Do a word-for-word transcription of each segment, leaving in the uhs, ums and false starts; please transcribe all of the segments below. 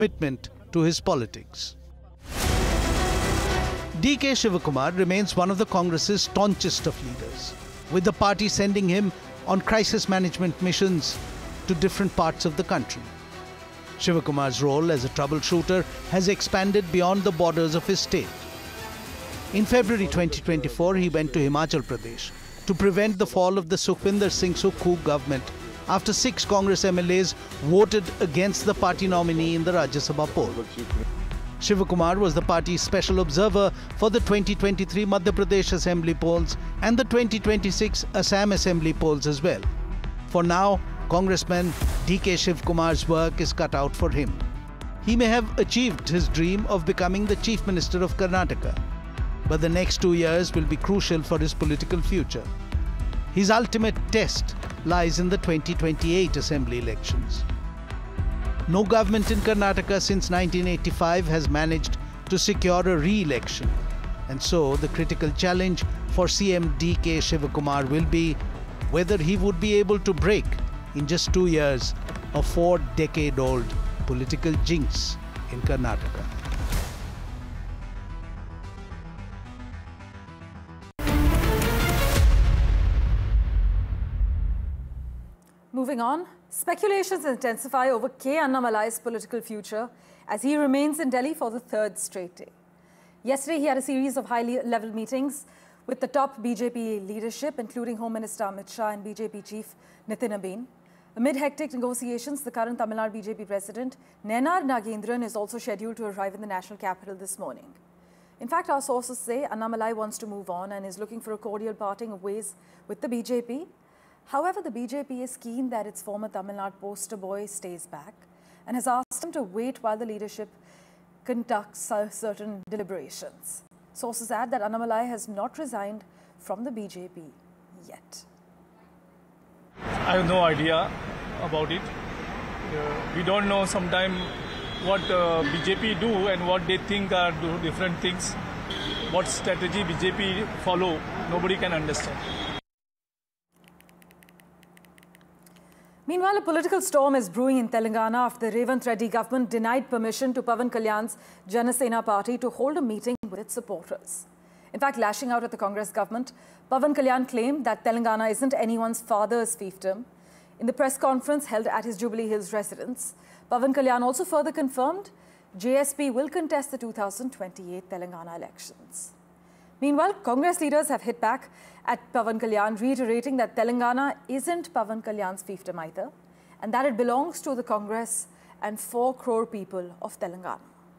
commitment to his politics. D K Shivakumar remains one of the Congress's staunchest of leaders, with the party sending him on crisis management missions to different parts of the country. Shivakumar's role as a troubleshooter has expanded beyond the borders of his state. In February twenty twenty-four, he went to Himachal Pradesh to prevent the fall of the Sukhwinder Singh Sukhu government after six Congress M L As voted against the party nominee in the Rajya Sabha poll. Shivakumar was the party's special observer for the twenty twenty-three Madhya Pradesh Assembly polls and the twenty twenty-six Assam Assembly polls as well. For now, Congressman D K Shivakumar's work is cut out for him. He may have achieved his dream of becoming the Chief Minister of Karnataka, but the next two years will be crucial for his political future. His ultimate test lies in the twenty twenty-eight Assembly elections. No government in Karnataka since nineteen eighty-five has managed to secure a re-election, and so the critical challenge for C M D K Shivakumar will be whether he would be able to break, in just two years, a four-decade-old political jinx in Karnataka. Moving on, speculations intensify over K. Annamalai's political future as he remains in Delhi for the third straight day. Yesterday, he had a series of high-level meetings with the top B J P leadership, including Home Minister Amit Shah and B J P Chief Nitin Abeen. Amid hectic negotiations, the current Tamil Nadu B J P President, Nayanar Nagendran, is also scheduled to arrive in the national capital this morning. In fact, our sources say Annamalai wants to move on and is looking for a cordial parting of ways with the B J P. However, the B J P is keen that its former Tamil Nadu poster boy stays back and has asked him to wait while the leadership conducts certain deliberations. Sources add that Annamalai has not resigned from the B J P yet. I have no idea about it. Uh, we don't know sometimes what uh, B J P do and what they think are do different things. What strategy B J P follow, nobody can understand. Meanwhile, a political storm is brewing in Telangana after the Revanth Reddy government denied permission to Pawan Kalyan's Janasena party to hold a meeting with its supporters. In fact, lashing out at the Congress government, Pawan Kalyan claimed that Telangana isn't anyone's father's fiefdom. In the press conference held at his Jubilee Hills residence, Pawan Kalyan also further confirmed J S P will contest the two thousand twenty-eight Telangana elections. Meanwhile, Congress leaders have hit back at Pawan Kalyan, reiterating that Telangana isn't Pawan Kalyan's fiefdom either, and that it belongs to the Congress and four crore people of Telangana.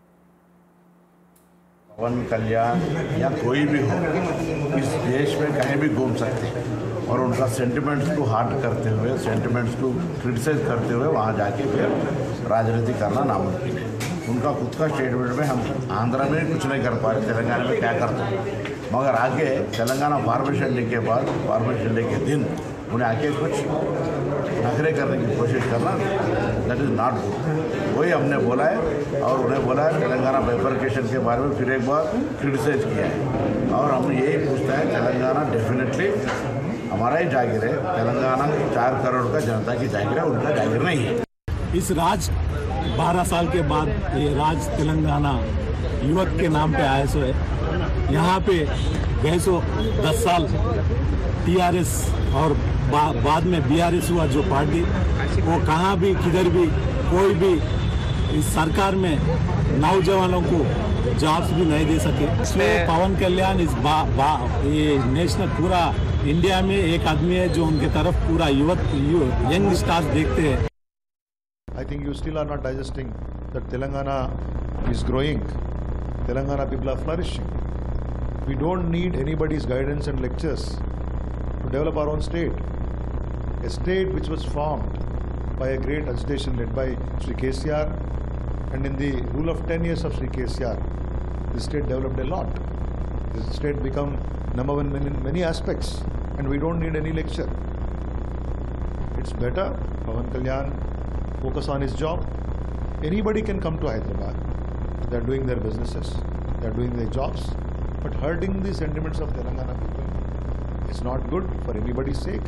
पवन कल्याण या कोई भी हो इस देश में कहीं भी घूम सकते हैं और उनका सेंटिमेंट्स को हार्ट करते हुए सेंटिमेंट्स को क्रिटिसाइज करते हुए वहाँ जाके फिर राजनीति करना नामुमकिन है। उनका खुद का स्टेटमेंट में हम आंध्र में कुछ नहीं कर पा रहे, तेलंगाना में क्या करते हैं, मगर आगे तेलंगाना फॉर्मेशन डे के बाद फॉर्मेशन डे के दिन उन्हें आके कुछ नखरे करने की कोशिश करना दैट इज़ नॉट गुड। वही हमने बोला है और उन्हें बोला है तेलंगाना बाइफरकेशन के बारे में फिर एक बार क्रिटिसाइज किया है और हम यही पूछता है तेलंगाना डेफिनेटली हमारा ही जागीर है, तेलंगाना चार करोड़ का जनता की जागीर है, उनका जागीर नहीं है। इस राज बारह साल के बाद ये राज तेलंगाना युवक के नाम पे आया सो है। यहाँ पे गए सो दस साल टीआरएस और बा, बाद में बीआरएस हुआ जो पार्टी, वो कहाँ भी किधर भी कोई भी इस सरकार में नौजवानों को जॉब्स भी नहीं दे सके। इसमें पवन कल्याण इस बा, बा, ये नेशनल पूरा इंडिया में एक आदमी है जो उनके तरफ पूरा युवक यंग स्टार्स देखते हैं। I think you still are not digesting that Telangana is growing. Telangana people are flourishing. We don't need anybody's guidance and lectures to develop our own state. A state which was formed by a great agitation led by Sri K C R, and in the rule of ten years of Sri K C R, the state developed a lot. The state became number one in many aspects, and we don't need any lecture. It's better, Pawan Kalyan, focus on his job. Anybody can come to Hyderabad. They're doing their businesses, they're doing their jobs, but hurting the sentiments of Telangana people is not good for anybody's sake.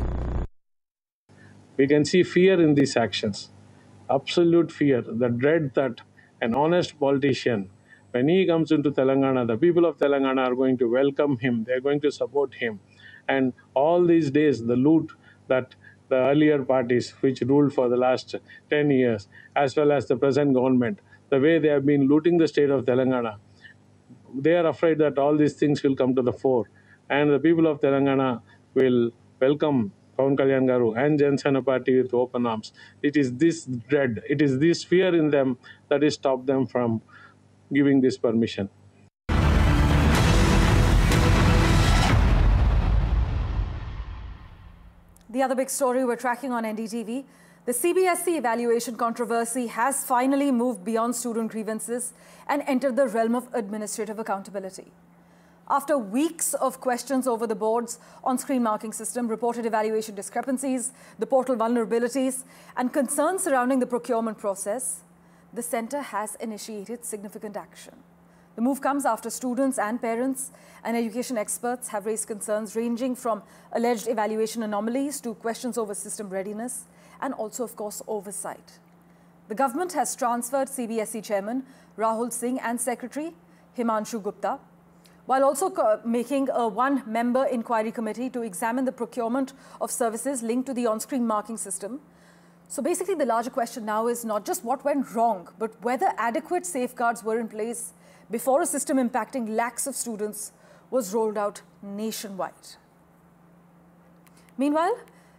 We can see fear in these actions, absolute fear, the dread that an honest politician. When he comes into Telangana, the people of Telangana are going to welcome him. They're going to support him. And all these days, the loot that the earlier parties which ruled for the last ten years, as well as the present government, the way they have been looting the state of Telangana, they are afraid that all these things will come to the fore. And the people of Telangana will welcome Pawan Kalyan Garu and Jan Sena Party with open arms. It is this dread, it is this fear in them that has stopped them from giving this permission. The other big story we're tracking on N D T V, the C B S E evaluation controversy has finally moved beyond student grievances and entered the realm of administrative accountability. After weeks of questions over the board's on-screen marking system, reported evaluation discrepancies, the portal vulnerabilities, and concerns surrounding the procurement process, the centre has initiated significant action. The move comes after students and parents and education experts have raised concerns ranging from alleged evaluation anomalies to questions over system readiness and also, of course, oversight. The government has transferred C B S E Chairman Rahul Singh and Secretary Himanshu Gupta, while also making a one-member inquiry committee to examine the procurement of services linked to the on-screen marking system. So basically, the larger question now is not just what went wrong, but whether adequate safeguards were in place before a system impacting lakhs of students was rolled out nationwide. Meanwhile,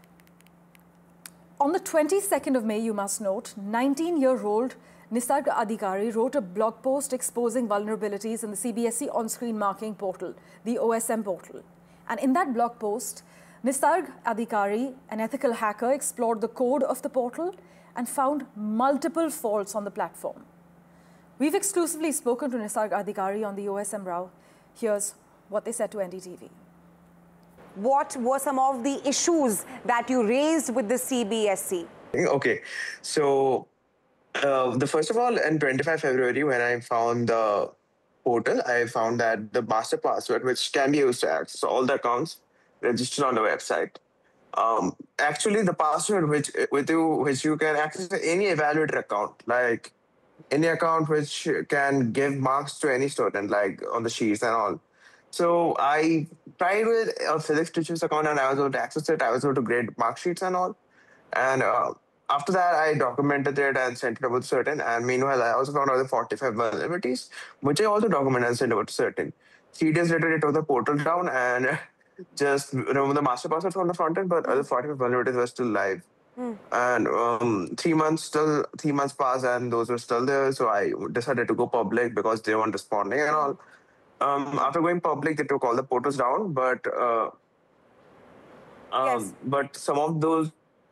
on the twenty-second of May, you must note, nineteen-year-old Nisarg Adhikari wrote a blog post exposing vulnerabilities in the C B S E on-screen marking portal, the O S M portal. And in that blog post, Nisarg Adhikari, an ethical hacker, explored the code of the portal and found multiple faults on the platform. We've exclusively spoken to Nisarg Adhikari on the O S M row. Here's what they said to N D T V. What were some of the issues that you raised with the C B S E? Okay, so uh, the first of all, on twenty-fifth of February, when I found the portal, I found that the master password, which can be used to access all the accounts registered on the website, um, actually the password which with you which you can access any evaluator account, like any account which can give marks to any student, like on the sheets and all. So I tried with a physics teacher's account and I was able to access it. I was able to grade mark sheets and all. And uh, after that, I documented it and sent it over to certain. And meanwhile, I also found other forty-five vulnerabilities, which I also documented and sent over to certain. Three days later, it took the portal down and just removed the master password from the front end, but other forty-five vulnerabilities were still live. Mm. And um, three months still, three months passed and those were still there. So I decided to go public because they weren't responding and all. Um, after going public, they took all the portals down, but uh, um, yes. but some of those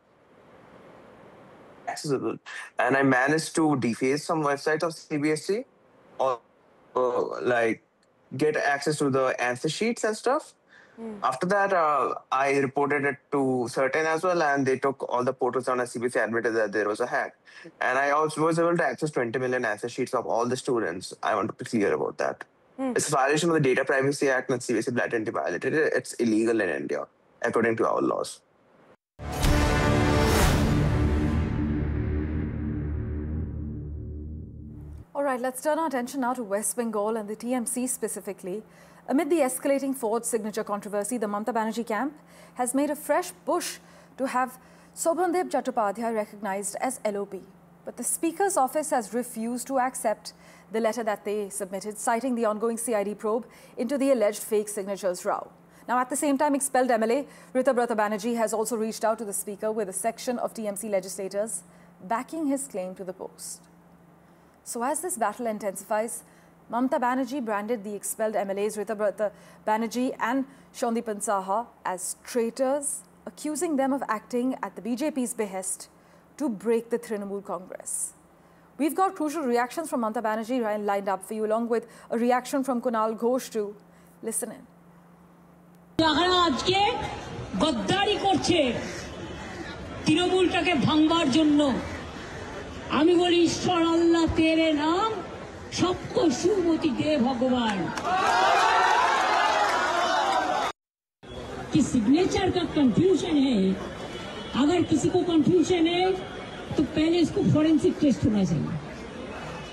accessible, and I managed to deface some websites of C B S E, or uh, like get access to the answer sheets and stuff. Mm. After that, uh, I reported it to certain as well, and they took all the portals down, and C B S E admitted that there was a hack. And I also was able to access twenty million answer sheets of all the students. I want to be clear about that. Mm. It's a violation of the Data Privacy Act, and C B S E blatantly violated it. It's illegal in India, according to our laws. All right, let's turn our attention now to West Bengal and the T M C specifically. Amid the escalating Ford signature controversy, the Mamata Banerjee camp has made a fresh push to have Sobhandeb Chattopadhyay recognized as L O P. But the Speaker's office has refused to accept the letter that they submitted, citing the ongoing C I D probe into the alleged fake signatures row. Now, at the same time, expelled M L A Ritabrata Banerjee has also reached out to the Speaker with a section of T M C legislators backing his claim to the post. So as this battle intensifies, Mamata Banerjee branded the expelled M L As Ritabrata Banerjee and Shondipan Saha as traitors, accusing them of acting at the B J P's behest to break the Trinamool Congress. We've got crucial reactions from Mamata Banerjee lined up for you, along with a reaction from Kunal Ghosh too. Listen in. আমি বলি ঈশ্বর আল্লাহ তেরে নাম सबको सुमति दे भगवान कि signature का confusion है अगर किसी को कंफ्यूजन है तो पहले इसको फोरेंसिक टेस्ट होना चाहिए